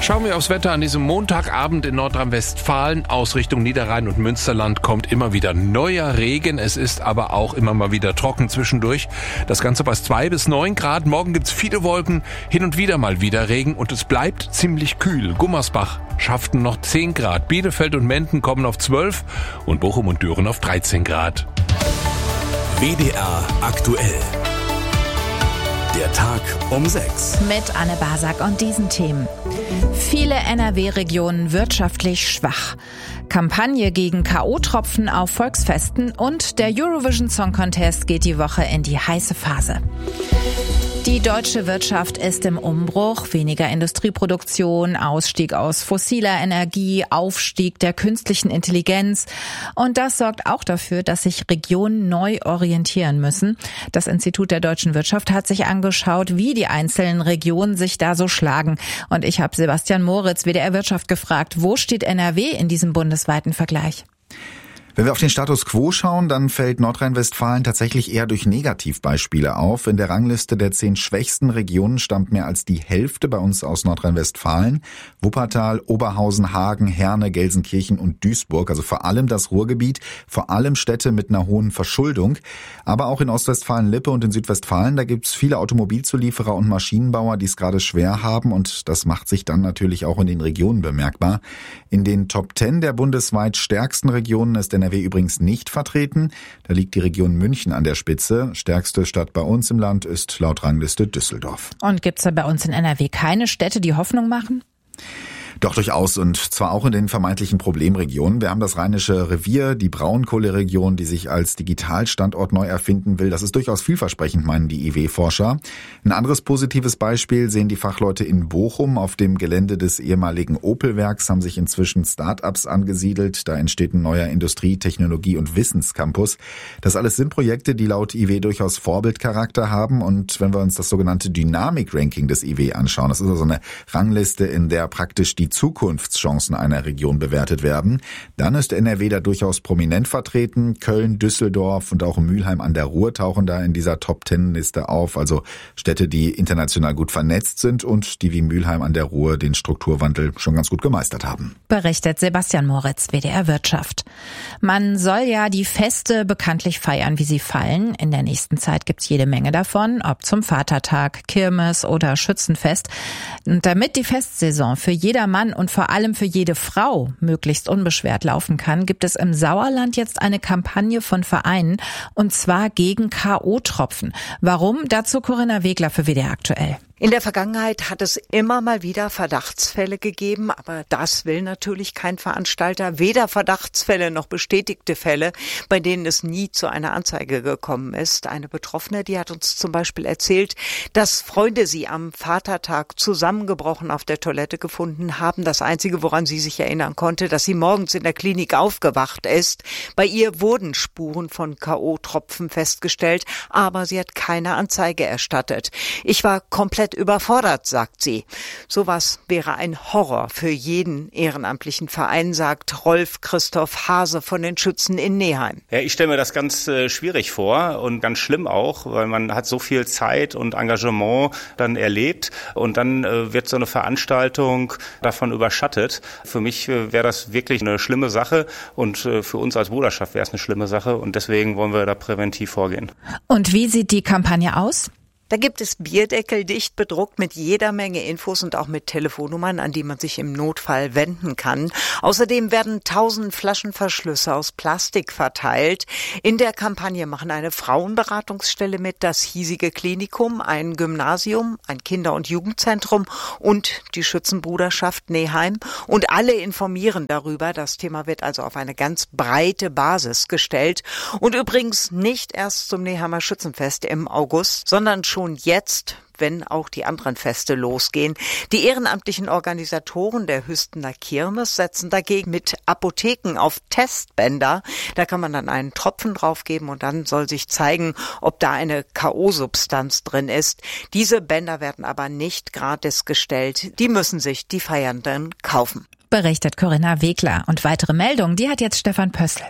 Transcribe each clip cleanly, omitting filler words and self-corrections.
Schauen wir aufs Wetter an diesem Montagabend in Nordrhein-Westfalen. Aus Richtung Niederrhein und Münsterland kommt immer wieder neuer Regen. Es ist aber auch immer mal wieder trocken zwischendurch. Das Ganze bei 2 bis 9 Grad. Morgen gibt's viele Wolken, hin und wieder mal wieder Regen und es bleibt ziemlich kühl. Gummersbach schafften noch 10 Grad. Bielefeld und Menden kommen auf 12 und Bochum und Düren auf 13 Grad. WDR aktuell. Der Tag um 6. Mit Anne Basak und diesen Themen. Viele NRW-Regionen wirtschaftlich schwach. Kampagne gegen K.O.-Tropfen auf Volksfesten und der Eurovision Song Contest geht die Woche in die heiße Phase. Die deutsche Wirtschaft ist im Umbruch. Weniger Industrieproduktion, Ausstieg aus fossiler Energie, Aufstieg der künstlichen Intelligenz. Und das sorgt auch dafür, dass sich Regionen neu orientieren müssen. Das Institut der deutschen Wirtschaft hat sich angeschaut, wie die einzelnen Regionen sich da so schlagen. Und ich habe Sebastian Moritz, WDR Wirtschaft, gefragt, wo steht NRW in diesem bundesweiten Vergleich? Wenn wir auf den Status quo schauen, dann fällt Nordrhein-Westfalen tatsächlich eher durch Negativbeispiele auf. In der Rangliste der 10 schwächsten Regionen stammt mehr als die Hälfte bei uns aus Nordrhein-Westfalen. Wuppertal, Oberhausen, Hagen, Herne, Gelsenkirchen und Duisburg, also vor allem das Ruhrgebiet, vor allem Städte mit einer hohen Verschuldung. Aber auch in Ostwestfalen-Lippe und in Südwestfalen, da gibt's viele Automobilzulieferer und Maschinenbauer, die es gerade schwer haben und das macht sich dann natürlich auch in den Regionen bemerkbar. In den Top 10 der bundesweit stärksten Regionen ist NRW übrigens nicht vertreten. Da liegt die Region München an der Spitze. Stärkste Stadt bei uns im Land ist laut Rangliste Düsseldorf. Und gibt's da bei uns in NRW keine Städte, die Hoffnung machen? Doch durchaus und zwar auch in den vermeintlichen Problemregionen. Wir haben das Rheinische Revier, die Braunkohleregion, die sich als Digitalstandort neu erfinden will. Das ist durchaus vielversprechend, meinen die IW-Forscher. Ein anderes positives Beispiel sehen die Fachleute in Bochum. Auf dem Gelände des ehemaligen Opel-Werks haben sich inzwischen Start-ups angesiedelt. Da entsteht ein neuer Industrie-, Technologie- und Wissenscampus. Das alles sind Projekte, die laut IW durchaus Vorbildcharakter haben. Und wenn wir uns das sogenannte Dynamik-Ranking des IW anschauen, das ist also eine Rangliste, in der praktisch die Zukunftschancen einer Region bewertet werden, dann ist NRW da durchaus prominent vertreten. Köln, Düsseldorf und auch Mülheim an der Ruhr tauchen da in dieser Top-10-Liste auf. Also Städte, die international gut vernetzt sind und die wie Mülheim an der Ruhr den Strukturwandel schon ganz gut gemeistert haben. Berichtet Sebastian Moritz, WDR Wirtschaft. Man soll ja die Feste bekanntlich feiern, wie sie fallen. In der nächsten Zeit gibt's jede Menge davon, ob zum Vatertag, Kirmes oder Schützenfest. Und damit die Festsaison für jedermann und vor allem für jede Frau möglichst unbeschwert laufen kann, gibt es im Sauerland jetzt eine Kampagne von Vereinen und zwar gegen K.O.-Tropfen. Warum? Dazu Corinna Wegler für WDR aktuell. In der Vergangenheit hat es immer mal wieder Verdachtsfälle gegeben, aber das will natürlich kein Veranstalter. Weder Verdachtsfälle noch bestätigte Fälle, bei denen es nie zu einer Anzeige gekommen ist. Eine Betroffene, die hat uns zum Beispiel erzählt, dass Freunde sie am Vatertag zusammengebrochen auf der Toilette gefunden haben. Das Einzige, woran sie sich erinnern konnte, dass sie morgens in der Klinik aufgewacht ist. Bei ihr wurden Spuren von K.O.-Tropfen festgestellt, aber sie hat keine Anzeige erstattet. Ich war komplett überfordert, sagt sie. Sowas wäre ein Horror für jeden ehrenamtlichen Verein, sagt Rolf Christoph Hase von den Schützen in Neheim. Ja, ich stelle mir das ganz schwierig vor und ganz schlimm auch, weil man hat so viel Zeit und Engagement dann erlebt und dann wird so eine Veranstaltung davon überschattet. Für mich wäre das wirklich eine schlimme Sache und für uns als Bruderschaft wäre es eine schlimme Sache und deswegen wollen wir da präventiv vorgehen. Und wie sieht die Kampagne aus? Da gibt es Bierdeckel dicht bedruckt mit jeder Menge Infos und auch mit Telefonnummern, an die man sich im Notfall wenden kann. Außerdem werden 1000 Flaschenverschlüsse aus Plastik verteilt. In der Kampagne machen eine Frauenberatungsstelle mit, das hiesige Klinikum, ein Gymnasium, ein Kinder- und Jugendzentrum und die Schützenbruderschaft Neheim. Und alle informieren darüber. Das Thema wird also auf eine ganz breite Basis gestellt. Und übrigens nicht erst zum Neheimer Schützenfest im August, sondern schon jetzt, wenn auch die anderen Feste losgehen. Die ehrenamtlichen Organisatoren der Hüstener Kirmes setzen dagegen mit Apotheken auf Testbänder. Da kann man dann einen Tropfen draufgeben und dann soll sich zeigen, ob da eine K.O.-Substanz drin ist. Diese Bänder werden aber nicht gratis gestellt. Die müssen sich die Feiernden kaufen. Berichtet Corinna Wegler. Und weitere Meldungen, die hat jetzt Stefan Pössl.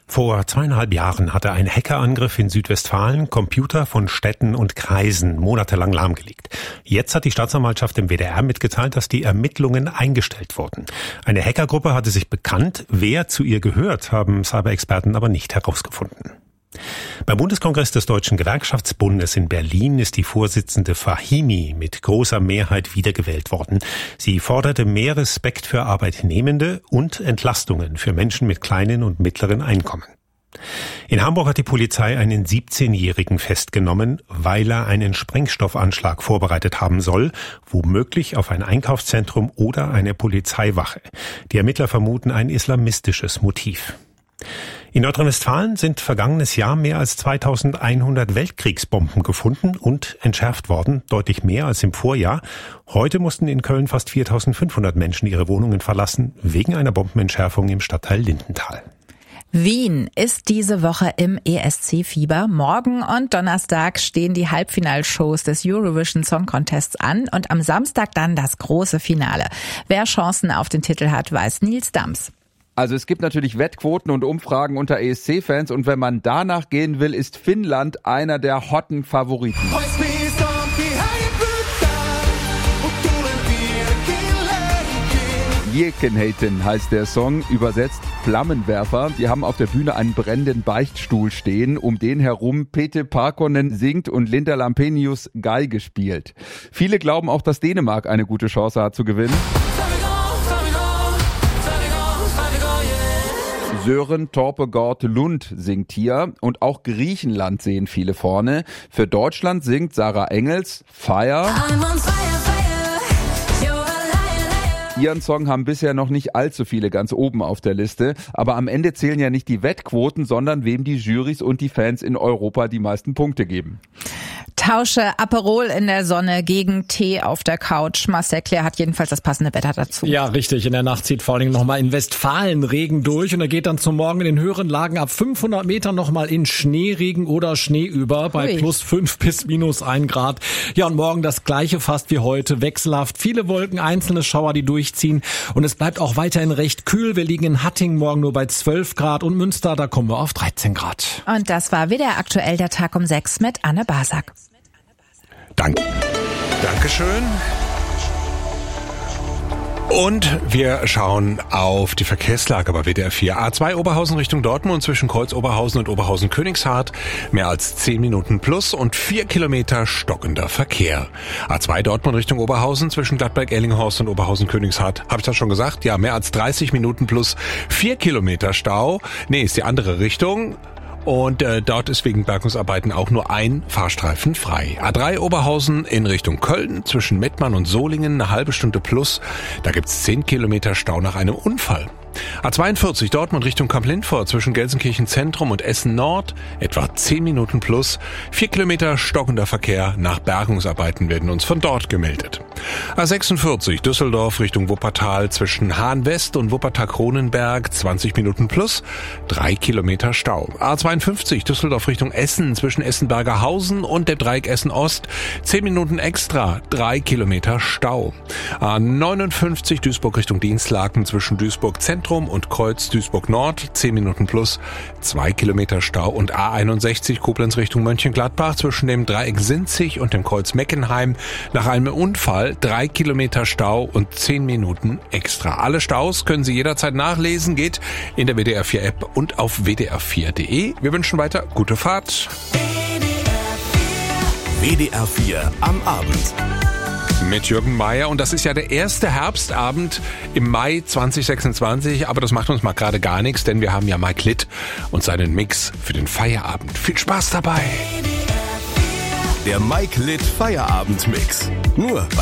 Vor 2,5 Jahren hatte ein Hackerangriff in Südwestfalen Computer von Städten und Kreisen monatelang lahmgelegt. Jetzt hat die Staatsanwaltschaft im WDR mitgeteilt, dass die Ermittlungen eingestellt wurden. Eine Hackergruppe hatte sich bekannt. Wer zu ihr gehört, haben Cyberexperten aber nicht herausgefunden. Beim Bundeskongress des Deutschen Gewerkschaftsbundes in Berlin ist die Vorsitzende Fahimi mit großer Mehrheit wiedergewählt worden. Sie forderte mehr Respekt für Arbeitnehmende und Entlastungen für Menschen mit kleinen und mittleren Einkommen. In Hamburg hat die Polizei einen 17-Jährigen festgenommen, weil er einen Sprengstoffanschlag vorbereitet haben soll, womöglich auf ein Einkaufszentrum oder eine Polizeiwache. Die Ermittler vermuten ein islamistisches Motiv. In Nordrhein-Westfalen sind vergangenes Jahr mehr als 2100 Weltkriegsbomben gefunden und entschärft worden, deutlich mehr als im Vorjahr. Heute mussten in Köln fast 4500 Menschen ihre Wohnungen verlassen, wegen einer Bombenentschärfung im Stadtteil Lindenthal. Wien ist diese Woche im ESC-Fieber. Morgen und Donnerstag stehen die Halbfinalshows des Eurovision Song Contests an und am Samstag dann das große Finale. Wer Chancen auf den Titel hat, weiß Nils Dams. Also es gibt natürlich Wettquoten und Umfragen unter ESC-Fans und wenn man danach gehen will, ist Finnland einer der hotten Favoriten. Virkenheiten heißt der Song, übersetzt Flammenwerfer. Die haben auf der Bühne einen brennenden Beichtstuhl stehen, um den herum Pete Parkkonen singt und Linda Lampenius Geige spielt. Viele glauben auch, dass Dänemark eine gute Chance hat zu gewinnen. Sören Torpegård Lund singt hier und auch Griechenland sehen viele vorne. Für Deutschland singt Sarah Engels Fire. Ihren Song haben bisher noch nicht allzu viele ganz oben auf der Liste, aber am Ende zählen ja nicht die Wettquoten, sondern wem die Jurys und die Fans in Europa die meisten Punkte geben. Tausche Aperol in der Sonne gegen Tee auf der Couch. Marcel Claire hat jedenfalls das passende Wetter dazu. Ja, richtig. In der Nacht zieht vor allen Dingen nochmal in Westfalen Regen durch und er geht dann zum Morgen in den höheren Lagen ab 500 Metern nochmal in Schneeregen oder Schnee über bei plus 5 bis minus 1 Grad. Ja, und morgen das gleiche fast wie heute. Wechselhaft. Viele Wolken, einzelne Schauer, die durchziehen und es bleibt auch weiterhin recht kühl. Wir liegen in Hattingen morgen nur bei 12 Grad und Münster, da kommen wir auf 13 Grad. Und das war WDR aktuell der Tag um 6 mit Anne Basak. Dankeschön. Und wir schauen auf die Verkehrslage bei WDR 4. A2 Oberhausen Richtung Dortmund zwischen Kreuz Oberhausen und Oberhausen-Königshardt. Mehr als 10 Minuten plus und 4 Kilometer stockender Verkehr. A2 Dortmund Richtung Oberhausen zwischen Gladberg-Erlinghorst und Oberhausen-Königshardt. Habe ich das schon gesagt? Ja, mehr als 30 Minuten plus 4 Kilometer Stau. Nee, ist die andere Richtung. Und dort ist wegen Bergungsarbeiten auch nur ein Fahrstreifen frei. A3 Oberhausen in Richtung Köln zwischen Mettmann und Solingen eine halbe Stunde plus. Da gibt's 10 Kilometer Stau nach einem Unfall. A42 Dortmund Richtung Kamp-Lindfort zwischen Gelsenkirchen Zentrum und Essen Nord etwa 10 Minuten plus. 4 Kilometer stockender Verkehr nach Bergungsarbeiten werden uns von dort gemeldet. A46 Düsseldorf Richtung Wuppertal zwischen Hahn West und Wuppertal-Kronenberg 20 Minuten plus. 3 Kilometer Stau. A52 Düsseldorf Richtung Essen zwischen Essen-Bergerhausen und dem Dreieck Essen Ost 10 Minuten extra. 3 Kilometer Stau. A59 Duisburg Richtung Dienstlaken zwischen Duisburg Zentrum und Kreuz Duisburg Nord 10 Minuten plus 2 Kilometer Stau und A61 Koblenz Richtung Mönchengladbach zwischen dem Dreieck Sinzig und dem Kreuz Meckenheim nach einem Unfall 3 Kilometer Stau und 10 Minuten extra. Alle Staus können Sie jederzeit nachlesen, geht in der WDR 4 App und auf wdr4.de. Wir wünschen weiter gute Fahrt. WDR 4 am Abend. Mit Jürgen Meier und das ist ja der erste Herbstabend im Mai 2026, aber das macht uns mal gerade gar nichts, denn wir haben ja Mike Litt und seinen Mix für den Feierabend. Viel Spaß dabei! Der Mike Litt Feierabend-Mix. Nur